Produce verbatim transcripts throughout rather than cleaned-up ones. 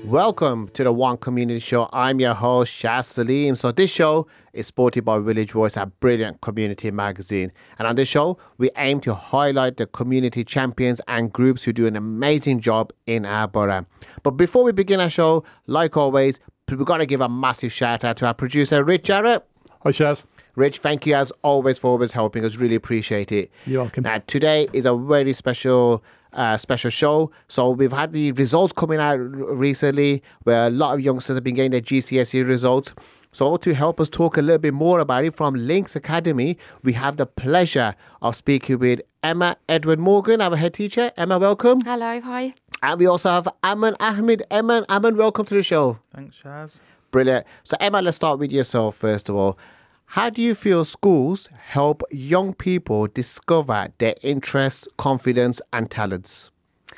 Welcome to the One Community Show. I'm your host, Shaz Salim. So this show is supported by Village Voice, a brilliant community magazine. And on this show, we aim to highlight the community champions and groups who do an amazing job in our borough. But before we begin our show, like always, we've got to give a massive shout out to our producer, Rich Jarrett. Hi, Shaz. Rich, thank you as always for always helping us. Really appreciate it. You're welcome. Now, today is a very special uh, special show. So we've had the results coming out recently where a lot of youngsters have been getting their G C S E results. So to help us talk a little bit more about it from Links Academy, we have the pleasure of speaking with Emma Edward Morgan, our head teacher. Emma, welcome. Hello, hi. And we also have Aman Ahmed. Emma, Aman, welcome to the show. Thanks, Shaz. Brilliant. So Emma, let's start with yourself first of all. How do you feel schools help young people discover their interests, confidence and talents?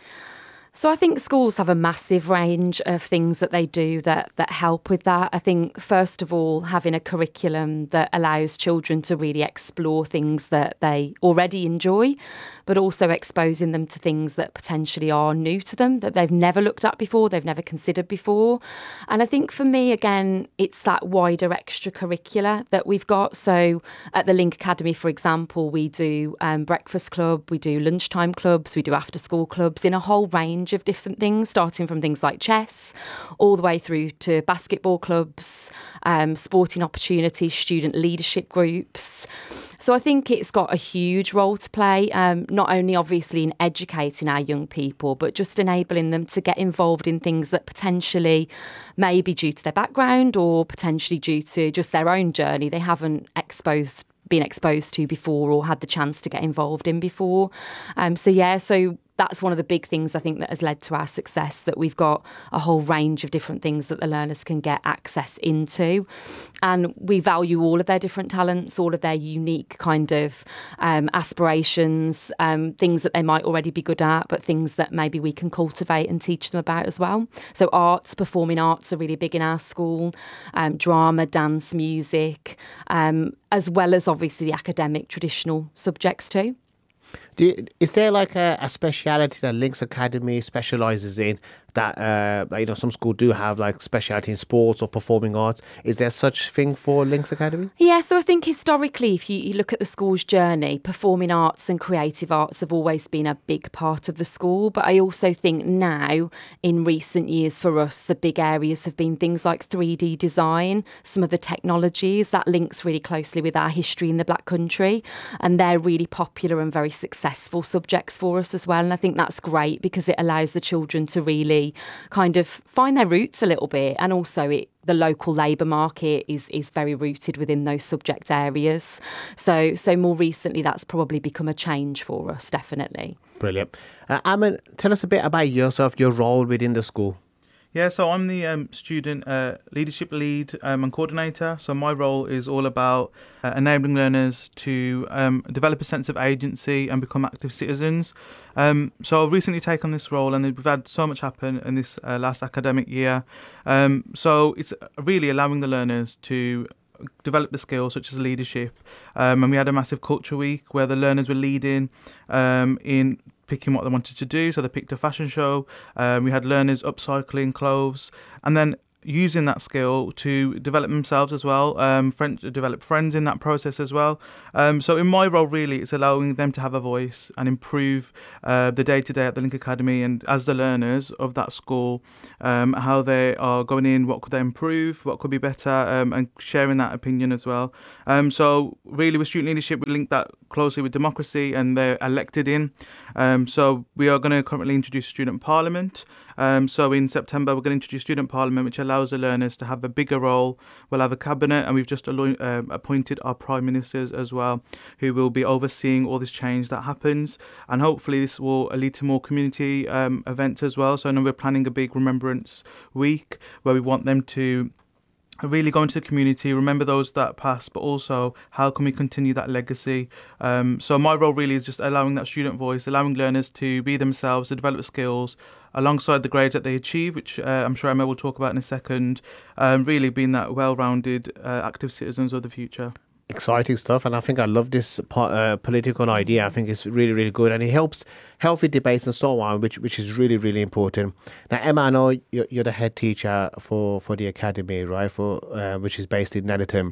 So I think schools have a massive range of things that they do that that help with that. I think, first of all, having a curriculum that allows children to really explore things that they already enjoy, but also exposing them to things that potentially are new to them, that they've never looked at before, they've never considered before. And I think for me, again, it's that wider extracurricular that we've got. So at the Link Academy, for example, we do um, breakfast club, we do lunchtime clubs, we do after school clubs in a whole range of different things, starting from things like chess all the way through to basketball clubs, um, sporting opportunities, student leadership groups. So I think it's got a huge role to play, um, not only obviously in educating our young people, but just enabling them to get involved in things that potentially may be due to their background or potentially due to just their own journey they haven't exposed been exposed to before or had the chance to get involved in before. Um, so yeah, so that's one of the big things I think that has led to our success, that we've got a whole range of different things that the learners can get access into. And we value all of their different talents, all of their unique kind of um, aspirations, um, things that they might already be good at, but things that maybe we can cultivate and teach them about as well. So arts, performing arts are really big in our school, um, drama, dance, music, um, as well as obviously the academic traditional subjects too. Do you, is there like a, a speciality that Links Academy specialises in that, uh, you know, some schools do have like speciality in sports or performing arts? Is there such thing for Links Academy? Yeah, so I think historically, if you, you look at the school's journey, performing arts and creative arts have always been a big part of the school. But I also think now, in recent years for us, the big areas have been things like three D design, some of the technologies that links really closely with our history in the Black Country. And they're really popular and very successful subjects for us as well. And I think that's great because it allows the children to really kind of find their roots a little bit. And also it the local labour market is is very rooted within those subject areas. So so more recently, that's probably become a change for us, definitely. Brilliant. Uh, Aman, tell us a bit about yourself, your role within the school. Yeah, so I'm the um, student uh, leadership lead um, and coordinator. So my role is all about uh, enabling learners to um, develop a sense of agency and become active citizens. Um, so I've recently taken this role, and we've had so much happen in this uh, last academic year. Um, so it's really allowing the learners to develop the skills such as leadership. Um, and we had a massive culture week where the learners were leading um, in picking what they wanted to do. So they picked a fashion show. Um, we had learners upcycling clothes, and then using that skill to develop themselves as well, um, friend, develop friends in that process as well. Um, so in my role, really, it's allowing them to have a voice and improve uh, the day-to-day at the Link Academy, and as the learners of that school, um, how they are going in, what could they improve, what could be better, um, and sharing that opinion as well. Um, so really with student leadership, we link that closely with democracy, and they're elected in. Um, so we are going to currently introduce student parliament. Um, so in September, we're going to introduce student parliament, which allows the learners to have a bigger role. We'll have a cabinet, and we've just alo- uh, appointed our prime ministers as well, who will be overseeing all this change that happens. And hopefully this will lead to more community um, events as well. So I know we're planning a big remembrance week where we want them to really go into the community, remember those that passed, but also how can we continue that legacy. Um, so my role really is just allowing that student voice, allowing learners to be themselves, to develop skills alongside the grades that they achieve, which uh, I'm sure Emma will talk about in a second, um, really being that well-rounded, uh, active citizens of the future. exciting stuff, and I think I love this po- uh, political idea. I think it's really, really good, and it helps healthy debates and so on, which which is really, really important. Now, Emma, I know you're, you're the head teacher for, for the academy, right? For uh, which is based in Netherton.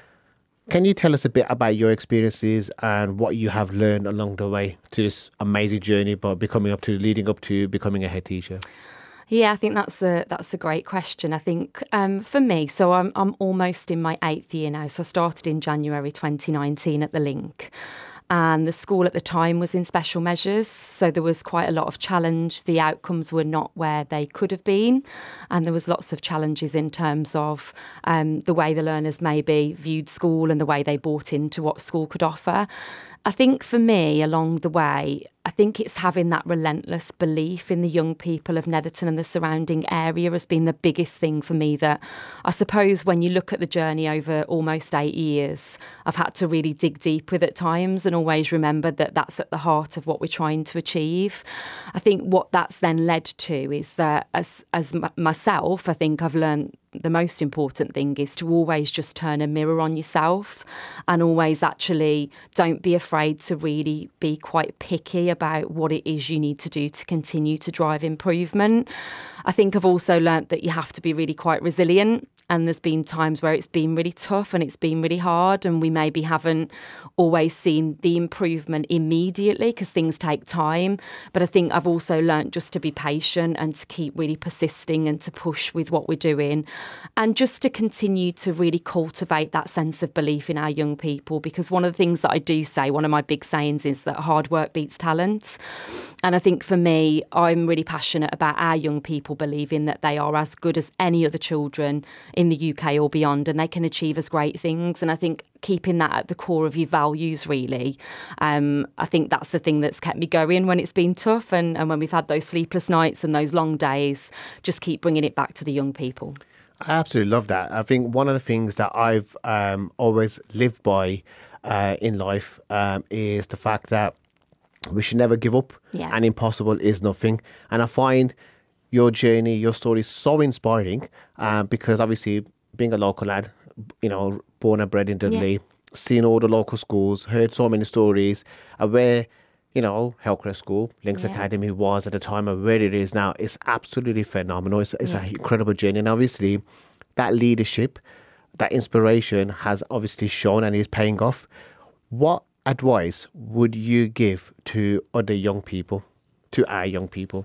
Can you tell us a bit about your experiences and what you have learned along the way to this amazing journey, but becoming up to leading up to becoming a head teacher? Yeah, I think that's a that's a great question. I think um, for me, so I'm I'm almost in my eighth year now. So I started in January twenty nineteen at the Link. And the school at the time was in special measures, so there was quite a lot of challenge. The outcomes were not where they could have been, and there was lots of challenges in terms of um, the way the learners maybe viewed school and the way they bought into what school could offer. I think for me, along the way, I think it's having that relentless belief in the young people of Netherton and the surrounding area has been the biggest thing for me. That I suppose when you look at the journey over almost eight years, I've had to really dig deep with at times and always remember that that's at the heart of what we're trying to achieve. I think what that's then led to is that as, as m- myself, I think I've learned the most important thing is to always just turn a mirror on yourself and always actually don't be afraid to really be quite picky about what it is you need to do to continue to drive improvement. I think I've also learnt that you have to be really quite resilient. And there's been times where it's been really tough and it's been really hard, and we maybe haven't always seen the improvement immediately because things take time. But I think I've also learnt just to be patient and to keep really persisting and to push with what we're doing, and just to continue to really cultivate that sense of belief in our young people. Because one of the things that I do say, one of my big sayings is that hard work beats talent. And I think for me, I'm really passionate about our young people believing that they are as good as any other children in the U K or beyond, and they can achieve as great things. And I think keeping that at the core of your values, really, um, I think that's the thing that's kept me going when it's been tough, and, and when we've had those sleepless nights and those long days, just keep bringing it back to the young people. I absolutely love that. I think one of the things that I've um, always lived by uh, in life um, is the fact that we should never give up, Yeah. and impossible is nothing. And I find your journey, your story is so inspiring um, because obviously being a local lad, you know, born and bred in Dudley, Yeah. seen all the local schools, heard so many stories, and where, you know, Hillcrest School, Links Yeah. Academy was at the time and where it is now, it's absolutely phenomenal. It's, it's Yeah. an incredible journey. And obviously that leadership, that inspiration has obviously shown and is paying off. What advice would you give to other young people, to our young people?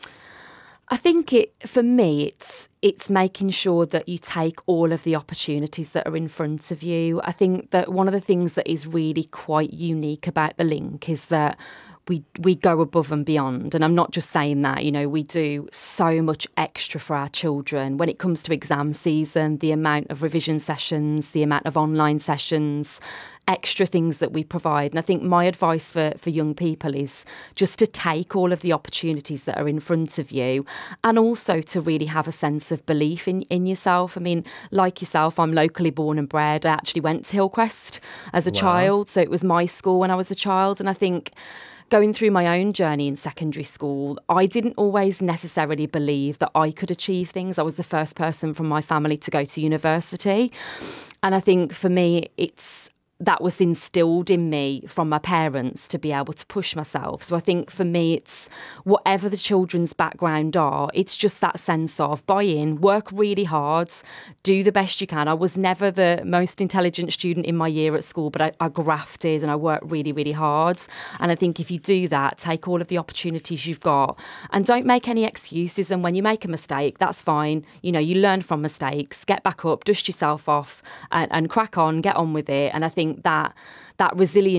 I think it for me it's it's making sure that you take all of the opportunities that are in front of you. I think that one of the things that is really quite unique about the Link is that we we go above and beyond. And I'm not just saying that, you know, we do so much extra for our children when it comes to exam season, the amount of revision sessions, the amount of online sessions, extra things that we provide. And I think my advice for, for young people is just to take all of the opportunities that are in front of you, and also to really have a sense of belief in, in yourself. I mean, like yourself, I'm locally born and bred. I actually went to Hillcrest as a Wow. child. So it was my school when I was a child. And I think going through my own journey in secondary school, I didn't always necessarily believe that I could achieve things. I was the first person from my family to go to university. And I think for me, it's that was instilled in me from my parents to be able to push myself. So I think for me, it's whatever the children's background are, it's just that sense of buy in, work really hard, do the best you can. I was never the most intelligent student in my year at school, but I, I grafted and I worked really, really hard. And I think if you do that, take all of the opportunities you've got and don't make any excuses. And when you make a mistake, that's fine. You know, you learn from mistakes, get back up, dust yourself off and, and crack on, get on with it. And I think that that resilience